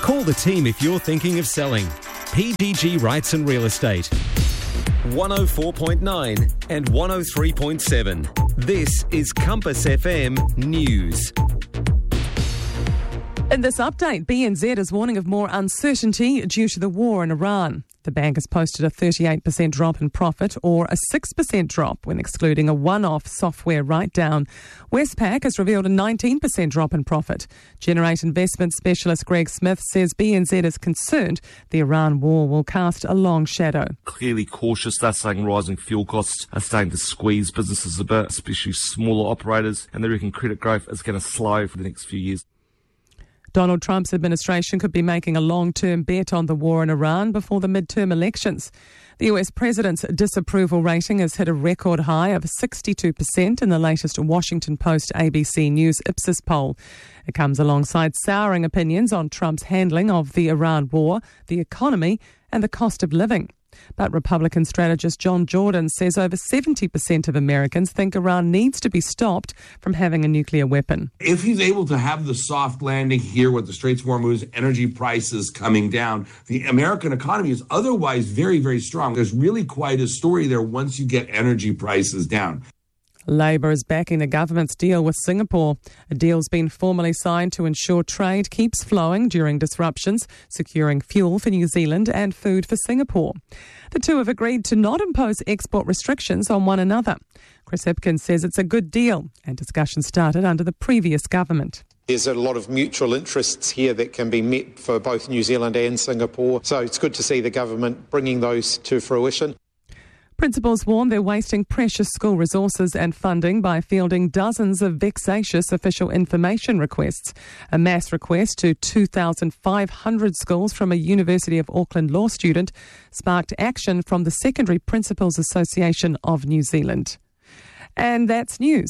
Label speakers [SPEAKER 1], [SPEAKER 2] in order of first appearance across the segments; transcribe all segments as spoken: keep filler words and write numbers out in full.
[SPEAKER 1] Call the team if you're thinking of selling. P D G Rights and Real Estate. one oh four point nine and one oh three point seven. This is Compass F M News.
[SPEAKER 2] In this update, B N Z is warning of more uncertainty due to the war in Iran. The bank has posted a thirty-eight percent drop in profit, or a six percent drop when excluding a one-off software write-down. Westpac has revealed a nineteen percent drop in profit. Generate investment specialist Greg Smith says B N Z is concerned the Iran war will cast a long shadow.
[SPEAKER 3] Clearly cautious. They're saying rising fuel costs are starting to squeeze businesses a bit, especially smaller operators, and they reckon credit growth is going to slow for the next few years.
[SPEAKER 2] Donald Trump's administration could be making a long-term bet on the war in Iran before the midterm elections. The U S president's disapproval rating has hit a record high of sixty-two percent in the latest Washington Post A B C News Ipsos poll. It comes alongside souring opinions on Trump's handling of the Iran war, the economy and the cost of living. But Republican strategist John Jordan says over seventy percent of Americans think Iran needs to be stopped from having a nuclear weapon.
[SPEAKER 4] If he's able to have the soft landing here with the Straits of Hormuz, energy prices coming down, the American economy is otherwise very, very strong. There's really quite a story there once you get energy prices down.
[SPEAKER 2] Labor is backing the government's deal with Singapore. A deal's been formally signed to ensure trade keeps flowing during disruptions, securing fuel for New Zealand and food for Singapore. The two have agreed to not impose export restrictions on one another. Chris Hipkins says it's a good deal, and discussions started under the previous government.
[SPEAKER 5] There's a lot of mutual interests here that can be met for both New Zealand and Singapore, so it's good to see the government bringing those to fruition.
[SPEAKER 2] Principals warn they're wasting precious school resources and funding by fielding dozens of vexatious official information requests. A mass request to two thousand five hundred schools from a University of Auckland law student sparked action from the Secondary Principals Association of New Zealand. And that's news.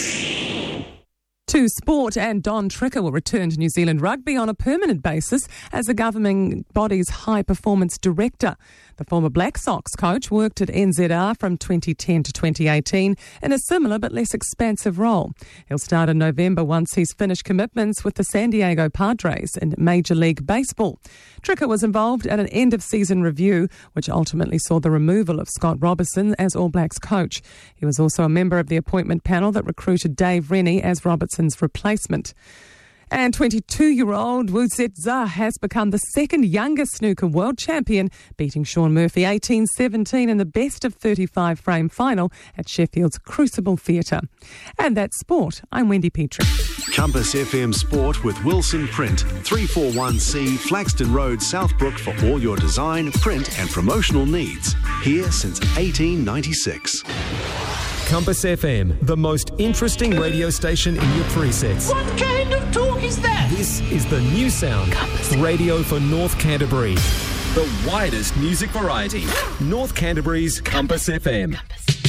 [SPEAKER 2] To sport, and Don Tricker will return to New Zealand Rugby on a permanent basis as the governing body's high-performance director. The former Black Sox coach worked at N Z R from twenty ten to twenty eighteen in a similar but less expansive role. He'll start in November once he's finished commitments with the San Diego Padres in Major League Baseball. Tricker was involved in an end-of-season review, which ultimately saw the removal of Scott Robertson as All Blacks coach. He was also a member of the appointment panel that recruited Dave Rennie as Robertson's replacement. And twenty-two-year-old Wu Zet-za has become the second youngest snooker world champion, beating Shaun Murphy eighteen seventeen in the best of thirty-five frame final at Sheffield's Crucible Theatre. And that's sport. I'm Wendy Petrie.
[SPEAKER 6] Compass F M Sport with Wilson Print, three forty-one C Flaxton Road, Southbrook for all your design, print and promotional needs. Here since eighteen ninety-six.
[SPEAKER 1] Compass F M, the most interesting radio station in your presets.
[SPEAKER 7] What kind of talk is that?
[SPEAKER 1] This is the new sound. Compass. Radio for North Canterbury. The widest music variety. North Canterbury's Compass F M. Compass.